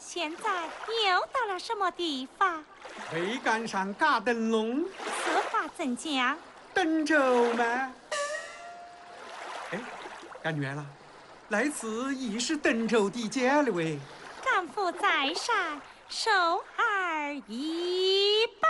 现在又到了什么地方？ 会赶上嘎灯笼， 此话怎讲？ 登州吗？哎，干远了，来此亦是登州地界了喂。 赶赴在上，受儿一拜。